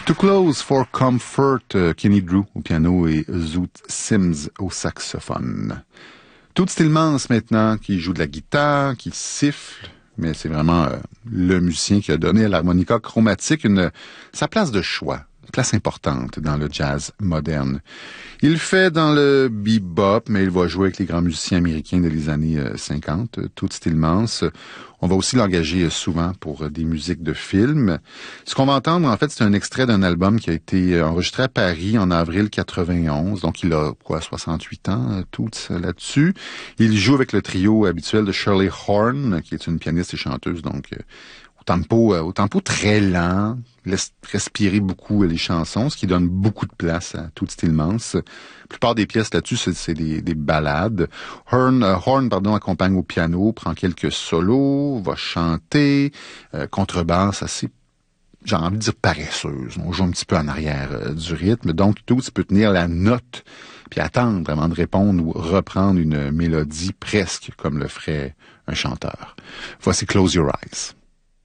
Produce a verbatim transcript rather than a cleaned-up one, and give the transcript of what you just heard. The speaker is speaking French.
Too Close for Comfort, euh, Kenny Drew au piano et Zoot Sims au saxophone. Toots Thielemans maintenant, qui joue de la guitare, qui siffle, mais c'est vraiment euh, le musicien qui a donné à l'harmonica chromatique une, sa place de choix, une place importante dans le jazz moderne. Il le fait dans le bebop, mais il va jouer avec les grands musiciens américains des années cinquante, Toots Thielemans. On va aussi l'engager souvent pour des musiques de films. Ce qu'on va entendre, en fait, c'est un extrait d'un album qui a été enregistré à Paris en avril quatre-vingt-onze. Donc, il a, quoi, soixante-huit ans, Toots, là-dessus. Il joue avec le trio habituel de Shirley Horn, qui est une pianiste et chanteuse, donc au tempo, au tempo très lent, laisse respirer beaucoup les chansons, ce qui donne beaucoup de place à Toots Thielemans. La plupart des pièces là-dessus, c'est, c'est des, des ballades. Horn, euh, Horn pardon, accompagne au piano, prend quelques solos, va chanter, euh, contrebasse assez, j'ai envie de dire paresseuse. On joue un petit peu en arrière euh, du rythme. Donc, Toots peut tenir la note puis attendre avant de répondre ou reprendre une mélodie presque comme le ferait un chanteur. Voici Close Your Eyes.